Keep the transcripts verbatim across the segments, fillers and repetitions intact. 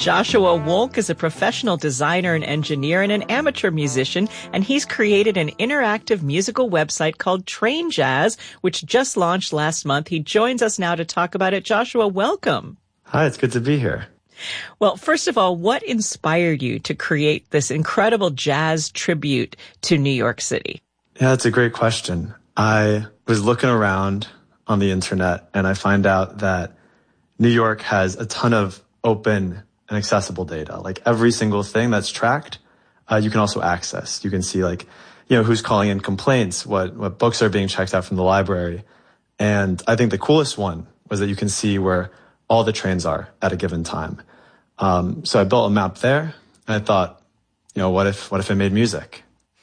Joshua Wolk is a professional designer and engineer and an amateur musician, and he's created an interactive musical website called Train Jazz, which just launched last month. He joins us now to talk about it. Joshua, welcome. Hi, it's good to be here. Well, first of all, what inspired you to create this incredible jazz tribute to New York City? Yeah, that's a great question. I was looking around on the internet and I find out that New York has a ton of open and accessible data. Like every single thing that's tracked, uh, you can also access. You can see like, you know, who's calling in complaints, what, what books are being checked out from the library. And I think the coolest one was that you can see where all the trains are at a given time. Um, so I built a map there and I thought, you know, what if, what if it made music?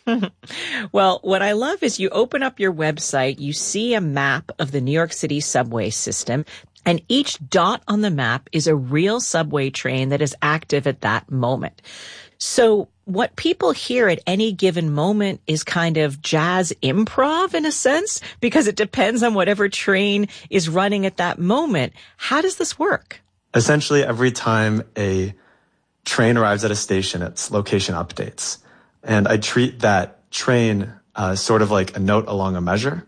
Well, what I love is you open up your website, you see a map of the New York City subway system, and each dot on the map is a real subway train that is active at that moment. So what people hear at any given moment is kind of jazz improv in a sense, because it depends on whatever train is running at that moment. How does this work? Essentially, every time a train arrives at a station, its location updates. And I treat that train uh, sort of like a note along a measure.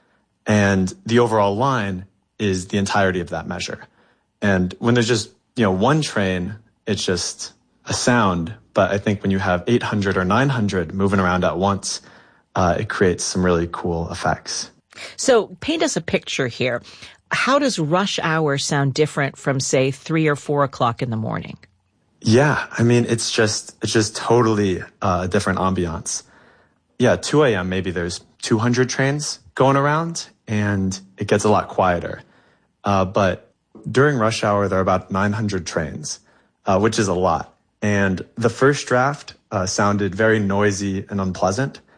And the overall line is the entirety of that measure. And when there's just, you know, one train, it's just a sound. But I think when you have eight hundred or nine hundred moving around at once, uh, it creates some really cool effects. So paint us a picture here. How does rush hour sound different from, say, three or four o'clock in the morning? Yeah, I mean, it's just it's just totally uh, a different ambiance. Yeah, two a.m. maybe there's two hundred trains going around, and it gets a lot quieter. Uh, but during rush hour, there are about nine hundred trains, uh, which is a lot. And the first draft uh, sounded very noisy and unpleasant.